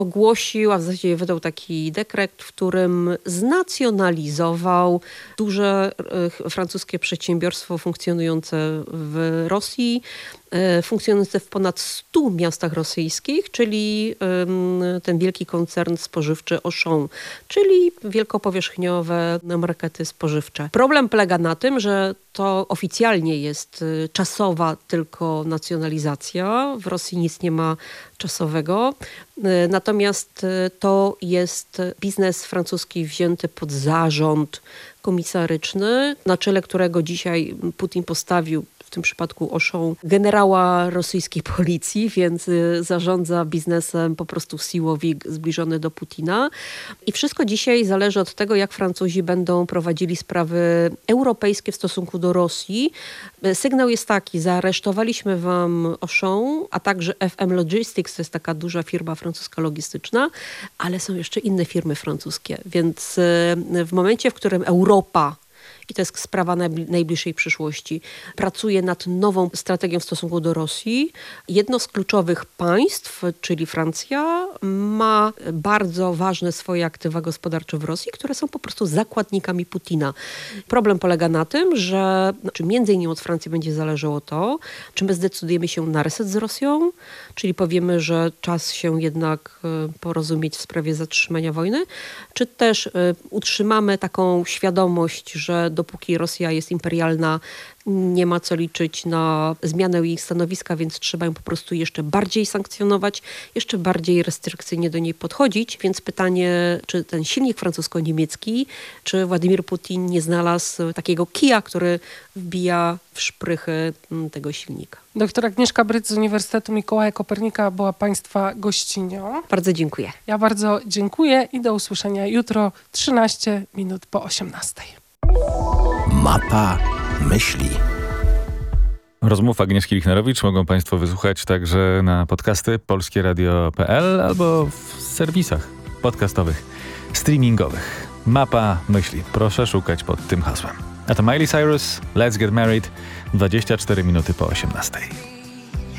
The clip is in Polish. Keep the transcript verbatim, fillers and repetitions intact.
ogłosił, a w zasadzie wydał taki dekret, w którym znacjonalizował duże e, francuskie przedsiębiorstwo funkcjonujące w Rosji, e, funkcjonujące w ponad stu miastach rosyjskich, czyli e, ten wielki koncern spożywczy Auchan, czyli wielkopowierzchniowe markety spożywcze. Problem polega na tym, że to oficjalnie jest e, czasowa tylko nacjonalizacja. W Rosji nic nie ma czasowego. E, natomiast e, to jest biznes francuski wzięty pod zarząd komisaryczny, na czele którego dzisiaj Putin postawił w tym przypadku Auchan generała rosyjskiej policji, więc zarządza biznesem po prostu siłowik zbliżony do Putina. I wszystko dzisiaj zależy od tego, jak Francuzi będą prowadzili sprawy europejskie w stosunku do Rosji. Sygnał jest taki: zaaresztowaliśmy wam Auchan, a także F M Logistics, to jest taka duża firma francuska logistyczna, ale są jeszcze inne firmy francuskie. Więc w momencie, w którym Europa, i to jest sprawa najbliższej przyszłości, pracuje nad nową strategią w stosunku do Rosji, jedno z kluczowych państw, czyli Francja, ma bardzo ważne swoje aktywa gospodarcze w Rosji, które są po prostu zakładnikami Putina. Problem polega na tym, że czy między innymi od Francji będzie zależało to, czy my zdecydujemy się na reset z Rosją, czyli powiemy, że czas się jednak porozumieć w sprawie zatrzymania wojny, czy też utrzymamy taką świadomość, że dopóki Rosja jest imperialna, nie ma co liczyć na zmianę jej stanowiska, więc trzeba ją po prostu jeszcze bardziej sankcjonować, jeszcze bardziej restrykcyjnie do niej podchodzić. Więc pytanie, czy ten silnik francusko-niemiecki, czy Władimir Putin nie znalazł takiego kija, który wbija w szprychy tego silnika. Doktor Agnieszka Bryc z Uniwersytetu Mikołaja Kopernika była Państwa gościnią. Bardzo dziękuję. Ja bardzo dziękuję i do usłyszenia jutro trzynaście minut po osiemnastej. Mapa myśli. Rozmów Agnieszki Lichnerowicz mogą Państwo wysłuchać także na podcasty polskie radio kropka p l albo w serwisach podcastowych, streamingowych. Mapa myśli. Proszę szukać pod tym hasłem. A to Miley Cyrus, Let's Get Married, dwadzieścia cztery minuty po osiemnastej.